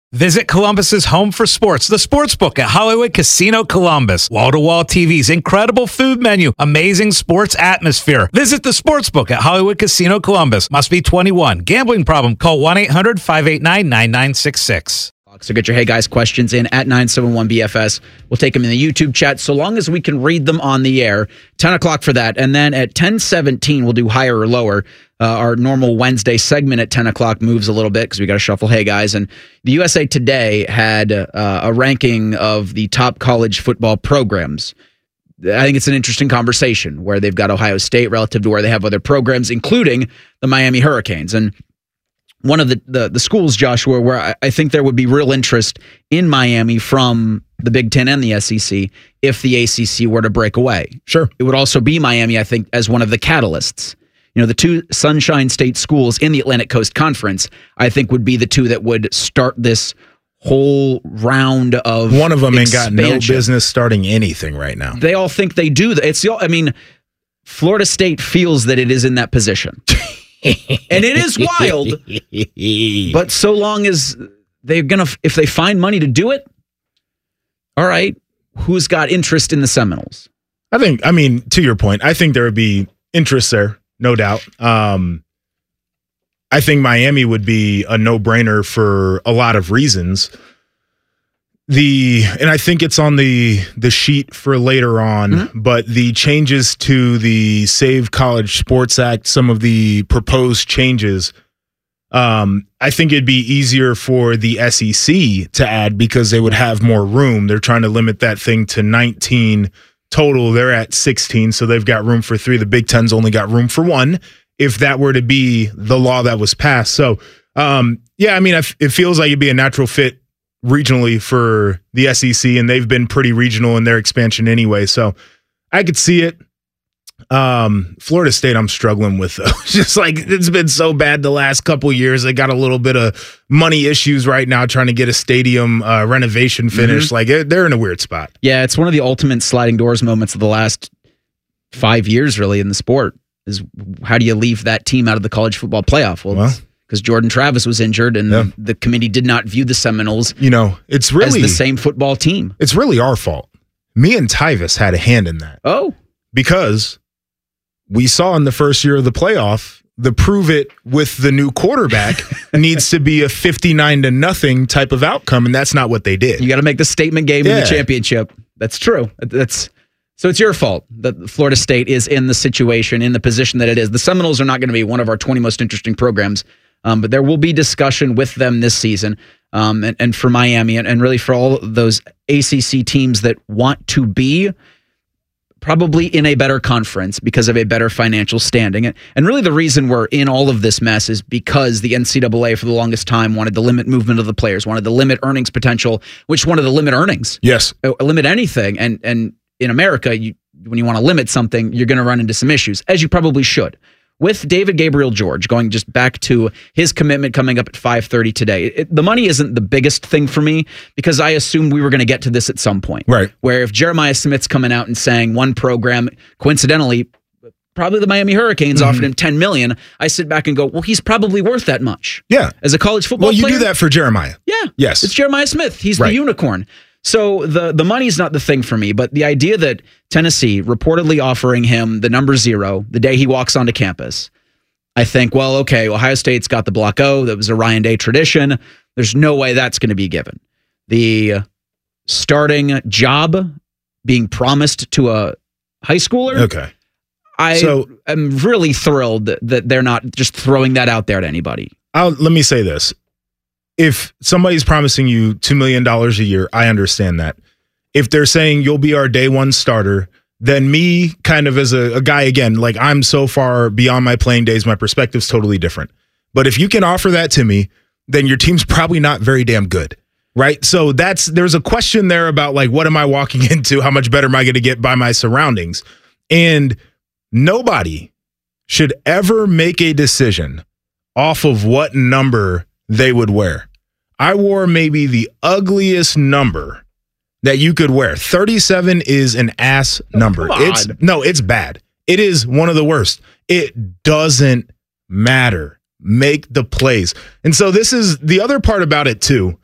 Visit Columbus's home for sports, the Sportsbook at Hollywood Casino Columbus. Wall-to-wall TVs, incredible food menu, amazing sports atmosphere. Visit the Sportsbook at Hollywood Casino Columbus. Must be 21. Gambling problem? Call 1-800-589-9966. So get your Hey Guys questions in at 971BFS. We'll take them in the YouTube chat so long as we can read them on the air. 10 o'clock for that. And then at 10:17, we'll do higher or lower. Our normal Wednesday segment at 10 o'clock moves a little bit because we got to shuffle Hey Guys. And the USA Today had a ranking of the top college football programs. I think it's an interesting conversation where they've got Ohio State relative to where they have other programs, including the Miami Hurricanes. And one of the schools, Joshua, where I think there would be real interest in Miami from the Big Ten and the SEC if the ACC were to break away. Sure. It would also be Miami, I think, as one of the catalysts. You know, the two Sunshine State schools in the Atlantic Coast Conference, I think, would be the two that would start this whole round of one of them expansion. Ain't got no business starting anything right now. They all think they do. Florida State feels that it is in that position. And it is wild, but so long as if they find money to do it, all right, who's got interest in the Seminoles? To your point, I think there would be interest there, no doubt. I think Miami would be a no-brainer for a lot of reasons. And I think it's on the sheet for later on, but the changes to the Save College Sports Act, some of the proposed changes, I think it'd be easier for the SEC to add because they would have more room. They're trying to limit that thing to 19 total. They're at 16, so they've got room for 3. The Big Ten's only got room for 1 if that were to be the law that was passed. So, it feels like it'd be a natural fit regionally for the SEC, and they've been pretty regional in their expansion anyway. So I could see it. Florida State, I'm struggling with, though. Just like it's been so bad the last couple of years. They got a little bit of money issues right now trying to get a stadium renovation finished. Like they're in a weird spot. Yeah, it's one of the ultimate sliding doors moments of the last 5 years, really, in the sport. Is how do you leave that team out of the college football playoff? Well, because Jordan Travis was injured and the committee did not view the Seminoles it's really as the same football team. It's really our fault. Me and Tyvis had a hand in that. Oh. Because we saw in the first year of the playoff, the prove it with the new quarterback needs to be a 59-0 type of outcome, and that's not what they did. You got to make the statement game in the championship. That's true. So it's your fault that Florida State is in the situation, in the position that it is. The Seminoles are not going to be one of our 20 most interesting programs. But there will be discussion with them this season, and for Miami, and really for all those ACC teams that want to be probably in a better conference because of a better financial standing. And really the reason we're in all of this mess is because the NCAA for the longest time wanted to limit movement of the players, wanted to limit earnings potential, which wanted to limit earnings. Yes. Limit anything. And in America, when you want to limit something, you're going to run into some issues, as you probably should. With David Gabriel George, going just back to his commitment coming up at 5:30 today, the money isn't the biggest thing for me because I assumed we were going to get to this at some point. Right. Where if Jeremiah Smith's coming out and saying one program, coincidentally, probably the Miami Hurricanes offered him $10 million, I sit back and go, well, he's probably worth that much. Yeah. As a college football player. Well, you do that for Jeremiah. Yeah. Yes. It's Jeremiah Smith. He's the unicorn. So the money's not the thing for me, but the idea that Tennessee reportedly offering him the number 0 the day he walks onto campus, I think, well, okay, Ohio State's got the Block O. That was a Ryan Day tradition. There's no way that's going to be given. The starting job being promised to a high schooler. Okay. I am really thrilled that they're not just throwing that out there to anybody. Let me say this. If somebody's promising you $2 million a year, I understand that. If they're saying you'll be our day one starter, then me kind of as a guy, again, like I'm so far beyond my playing days, my perspective's totally different. But if you can offer that to me, then your team's probably not very damn good, right? So there's a question there about like, what am I walking into? How much better am I going to get by my surroundings? And nobody should ever make a decision off of what number they would wear. I wore maybe the ugliest number that you could wear. 37 is an ass number. It's bad. It is one of the worst. It doesn't matter. Make the plays. And so this is the other part about it too.